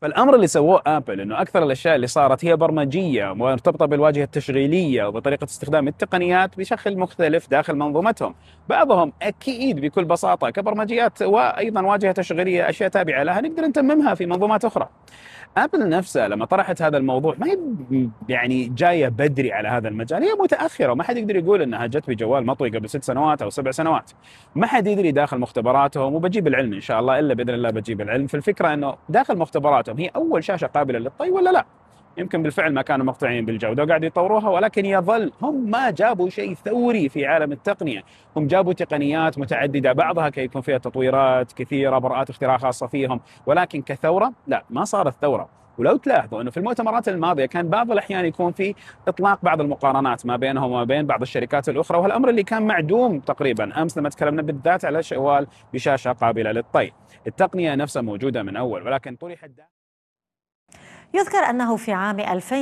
فالامر اللي سووه ابل انه اكثر الاشياء اللي صارت هي برمجيه مرتبطه بالواجهه التشغيليه وبطريقه استخدام التقنيات بشكل مختلف داخل منظومتهم. بعضهم اكيد بكل بساطه كبرمجيات وايضا واجهه تشغيليه اشياء تابعه لها نقدر نتممها في منظومات اخرى. ابل نفسها لما طرحت هذا الموضوع ما هي يعني جايه بدري على هذا المجال، هي متاخره وما حد يقدر يقول انها جت بجوال مطوي قبل 6 سنوات او 7 سنوات. ما حد يدري داخل مختبراتهم، وبجيب العلم ان شاء الله الا باذن الله بجيب العلم في الفكره انه داخل مختبراتهم هي اول شاشه قابله للطي ولا لا. يمكن بالفعل ما كانوا مقتنعين بالجوده وقاعدوا يطوروها، ولكن يظل هم ما جابوا شيء ثوري في عالم التقنيه، هم جابوا تقنيات متعدده بعضها كي يكون فيها تطويرات كثيره براءات اختراع خاصه فيهم، ولكن كثوره لا ما صارت ثوره. ولو تلاحظوا انه في المؤتمرات الماضيه كان بعض الاحيان يكون في اطلاق بعض المقارنات ما بينهم وما بين بعض الشركات الاخرى، وهالامر اللي كان معدوم تقريبا امس لما تكلمنا بالذات على شوال بشاشه قابله للطي. التقنيه نفسها موجوده من اول، ولكن طرحت. يذكر أنه في عام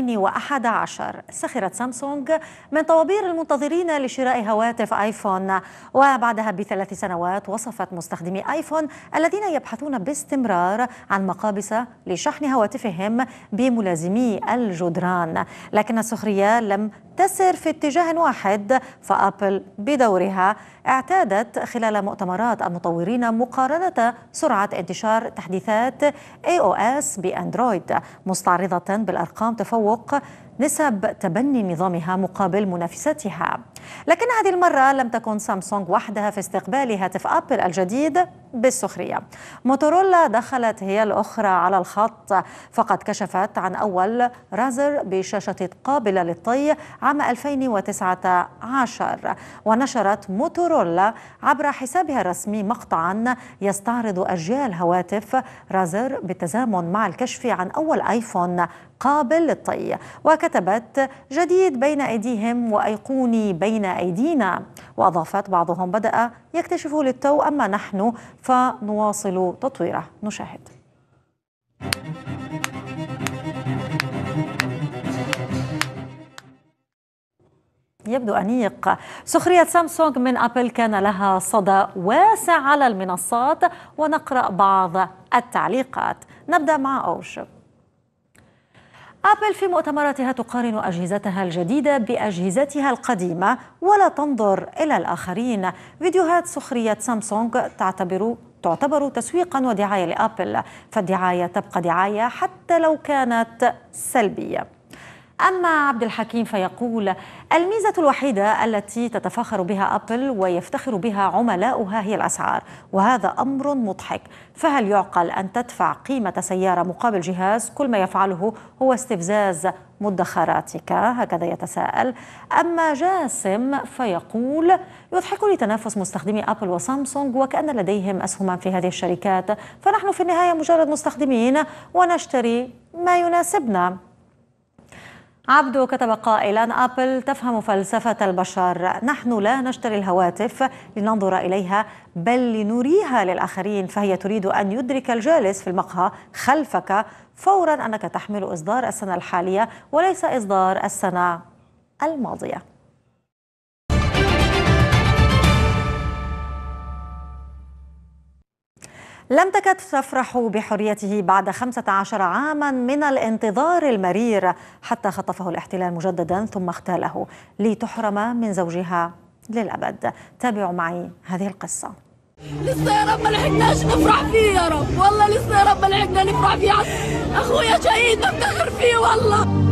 2011 سخرت سامسونج من طوابير المنتظرين لشراء هواتف آيفون، وبعدها ب3 سنوات وصفت مستخدمي آيفون الذين يبحثون باستمرار عن مقابس لشحن هواتفهم بملازمي الجدران. لكن السخرية لم تسر في اتجاه واحد، فأبل بدورها اعتادت خلال مؤتمرات المطورين مقارنة سرعة انتشار تحديثات iOS بأندرويد، مستعرضة بالأرقام تفوق نسب تبني نظامها مقابل منافستها. لكن هذه المرة لم تكن سامسونج وحدها في استقبال هاتف أبل الجديد بالسخرية. موتورولا دخلت هي الأخرى على الخط، فقد كشفت عن أول رازر بشاشة قابلة للطي عام 2019، ونشرت موتورولا عبر حسابها الرسمي مقطعا يستعرض أجيال هواتف رازر بالتزامن مع الكشف عن أول آيفون قابل للطي، وكتبت جديد بين أيديهم وأيقوني بين أيدينا، وأضافت بعضهم بدأ يكتشف للتو أما نحن فنواصل تطويره. نشاهد. يبدو أنيق. سخرية سامسونج من أبل كان لها صدى واسع على المنصات، ونقرأ بعض التعليقات. نبدأ مع أوش. أبل في مؤتمراتها تقارن أجهزتها الجديدة بأجهزتها القديمة ولا تنظر إلى الآخرين. فيديوهات سخرية سامسونج تعتبر تسويقا ودعاية لأبل، فالدعاية تبقى دعاية حتى لو كانت سلبية. أما عبد الحكيم فيقول: الميزة الوحيدة التي تتفاخر بها أبل ويفتخر بها عملاؤها هي الأسعار، وهذا أمر مضحك. فهل يعقل أن تدفع قيمة سيارة مقابل جهاز كل ما يفعله هو استفزاز مدخراتك؟ هكذا يتساءل. أما جاسم فيقول: يضحكني تنافس مستخدمي أبل وسامسونج وكأن لديهم أسهما في هذه الشركات، فنحن في النهاية مجرد مستخدمين ونشتري ما يناسبنا. عبدو كتب قائلا: أبل تفهم فلسفة البشر، نحن لا نشتري الهواتف لننظر إليها بل لنريها للآخرين، فهي تريد أن يدرك الجالس في المقهى خلفك فورا أنك تحمل إصدار السنة الحالية وليس إصدار السنة الماضية. لم تكد تفرح بحريته بعد 15 عاما من الانتظار المرير حتى خطفه الاحتلال مجددا ثم اغتاله لتحرم من زوجها للأبد. تابعوا معي هذه القصة. لسه يا رب ما لحقناش نفرح فيه يا رب، والله لسه يا رب ما لحقنا نفرح فيه. أخويا شهيد نفتخر فيه والله.